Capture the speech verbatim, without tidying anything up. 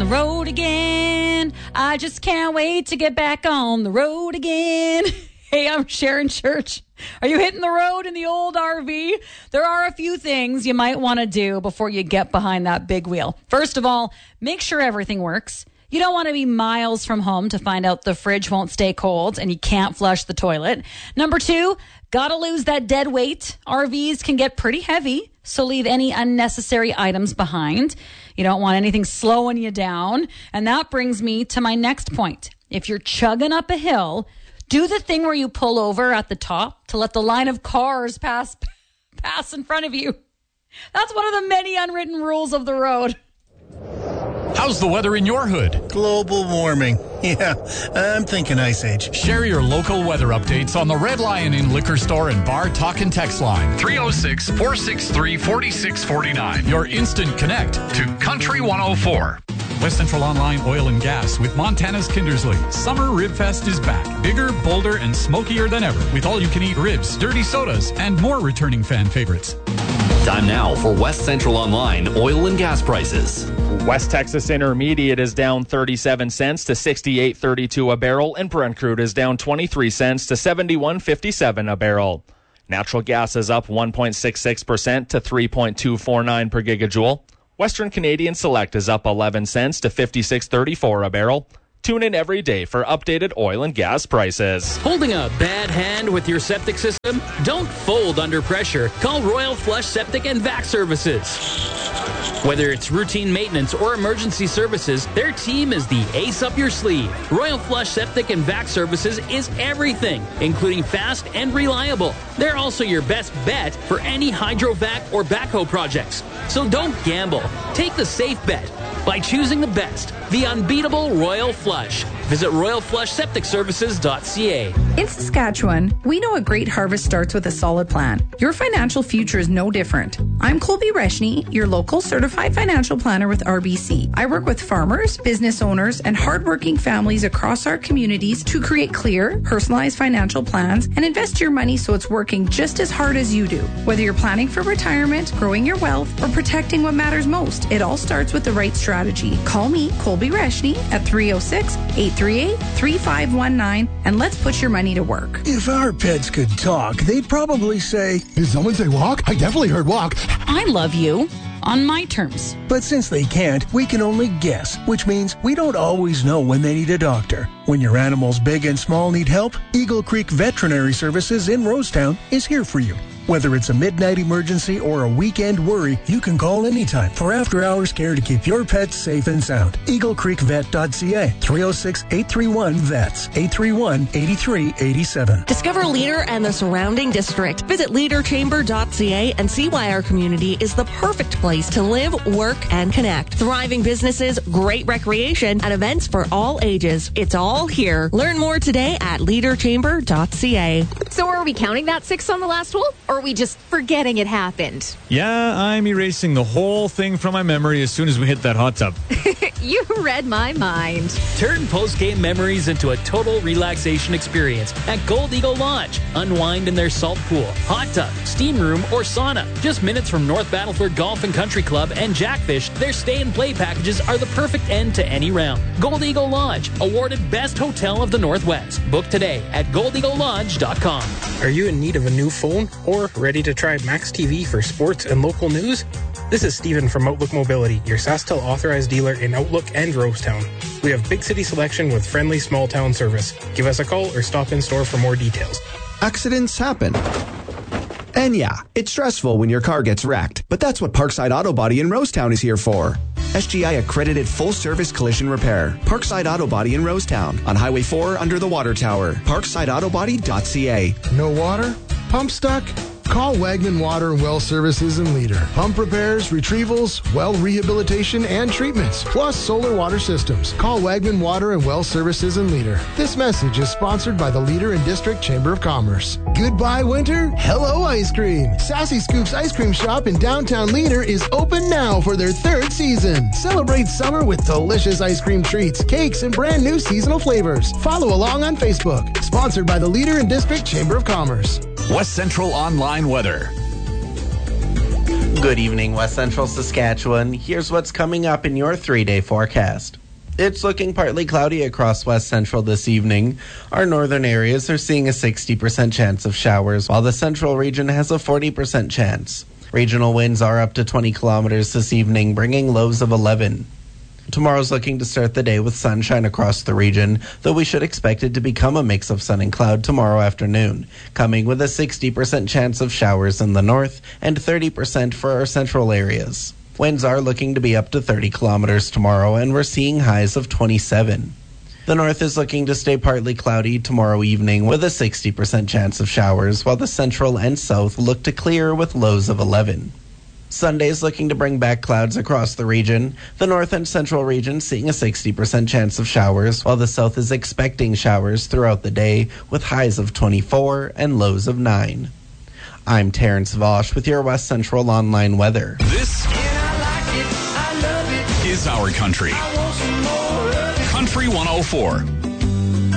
road again. I just can't wait to get back on the road again. Hey, I'm Sharon Church. Are you hitting the road in the old R V? There are a few things you might want to do before you get behind that big wheel. First of all, make sure everything works. You don't want to be miles from home to find out the fridge won't stay cold and you can't flush the toilet. Number two, gotta lose that dead weight. R Vs can get pretty heavy, so leave any unnecessary items behind. You don't want anything slowing you down. And that brings me to my next point. If you're chugging up a hill, do the thing where you pull over at the top to let the line of cars pass pass in front of you. That's one of the many unwritten rules of the road. How's the weather in your hood? Global warming. Yeah, I'm thinking Ice Age. Share your local weather updates on the Red Lion Inn Liquor Store and Bar Talk and Text line. three oh six, four six three, four six four nine. Your instant connect to Country one oh four. West Central Online Oil and Gas with Montana's Kindersley. Summer Rib Fest is back. Bigger, bolder, and smokier than ever. With all-you-can-eat ribs, dirty sodas, and more returning fan favorites. Time now for West Central Online Oil and Gas prices. West Texas Intermediate is down thirty-seven cents to sixty-eight thirty-two a barrel, and Brent crude is down twenty-three cents to seventy-one fifty-seven a barrel. Natural gas is up one point six six percent to three point two four nine per gigajoule. Western Canadian Select is up eleven cents to fifty-six thirty-four a barrel. Tune in every day for updated oil and gas prices. Holding a bad hand with your septic system? Don't fold under pressure. Call Royal Flush Septic and Vac Services. Whether it's routine maintenance or emergency services, their team is the ace up your sleeve. Royal Flush Septic and Vac Services is everything, including fast and reliable. They're also your best bet for any hydrovac or backhoe projects. So don't gamble. Take the safe bet by choosing the best, the unbeatable Royal Flush. Visit royal flush septic services dot c a. In Saskatchewan, we know a great harvest starts with a solid plan. Your financial future is no different. I'm Colby Reshny, your local certified financial planner with R B C. I work with farmers, business owners, and hardworking families across our communities to create clear, personalized financial plans and invest your money so it's working just as hard as you do. Whether you're planning for retirement, growing your wealth, or protecting what matters most, it all starts with the right strategy. Call me, Colby Reshny, at three oh six, eight three eight, three five one nine, and let's put your money to work. If our pets could talk, they'd probably say, "Did someone say walk? I definitely heard walk." I love you. On my terms. But since they can't, we can only guess, which means we don't always know when they need a doctor. When your animals big and small need help, Eagle Creek Veterinary Services in Rosetown is here for you. Whether it's a midnight emergency or a weekend worry, you can call anytime for after-hours care to keep your pets safe and sound. eagle creek vet dot c a, three oh six, eight three one, V E T S, eight three one, eight three eight seven. Discover Leader and the surrounding district. Visit leader chamber dot c a and see why our community is the perfect place to live, work, and connect. Thriving businesses, great recreation, and events for all ages. It's all here. Learn more today at leader chamber dot c a. So are we counting that six on the last hole? Or are we just forgetting it happened? Yeah, I'm erasing the whole thing from my memory as soon as we hit that hot tub. You read my mind. Turn post-game memories into a total relaxation experience at Gold Eagle Lodge. Unwind in their salt pool, hot tub, steam room, or sauna. Just minutes from North Battleford Golf and Country Club and Jackfish, their stay and play packages are the perfect end to any round. Gold Eagle Lodge, awarded Best Hotel of the Northwest. Book today at gold eagle lodge dot com. Are you in need of a new phone or ready to try Max T V for sports and local news? This is Steven from Outlook Mobility, your SaskTel authorized dealer in Outlook and Rosetown. We have big city selection with friendly small town service. Give us a call or stop in store for more details. Accidents happen. And yeah, it's stressful when your car gets wrecked, but that's what Parkside Auto Body in Rosetown is here for. S G I accredited full-service collision repair. Parkside Auto Body in Rosetown on Highway four under the water tower. parkside auto body dot c a. No water? Pump stuck? Call Wagman Water and Well Services in Leader. Pump repairs, retrievals, well rehabilitation, and treatments, plus solar water systems. Call Wagman Water and Well Services in Leader. This message is sponsored by the Leader and District Chamber of Commerce. Goodbye, winter. Hello, ice cream. Sassy Scoops Ice Cream Shop in downtown Leader is open now for their third season. Celebrate summer with delicious ice cream treats, cakes, and brand new seasonal flavors. Follow along on Facebook. Sponsored by the Leader and District Chamber of Commerce. West Central Online Weather. Good evening, West Central Saskatchewan. Here's what's coming up in your three-day forecast. It's looking partly cloudy across West Central this evening. Our northern areas are seeing a sixty percent chance of showers, while the central region has a forty percent chance. Regional winds are up to twenty kilometers this evening, bringing lows of eleven. Tomorrow's looking to start the day with sunshine across the region, though we should expect it to become a mix of sun and cloud tomorrow afternoon, coming with a sixty percent chance of showers in the north and thirty percent for our central areas. Winds are looking to be up to thirty kilometers tomorrow, and we're seeing highs of twenty-seven. The north is looking to stay partly cloudy tomorrow evening with a sixty percent chance of showers, while the central and south look to clear with lows of eleven. Sunday is looking to bring back clouds across the region. The north and central region seeing a sixty percent chance of showers, while the south is expecting showers throughout the day with highs of twenty-four and lows of nine. I'm Terrence Vosch with your West Central Online weather. This is our country. Country one oh four.